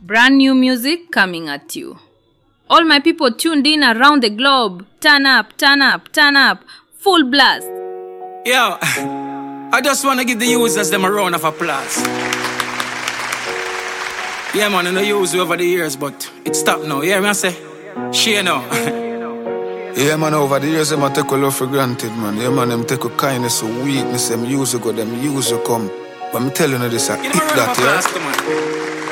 Brand new music coming at you. All my people tuned in around the globe. Turn up, turn up, turn up. Full blast. Yo, I just want to give the users them a round of applause. Yeah, man, I know use you over the years, but it stopped now. You hear me I say? She now. Yeah, man, over the years, them a take a love for granted, man. Yeah, man, them take a kindness, a weakness, them use you go, them use you come. But I'm telling you this, I hit that, yeah?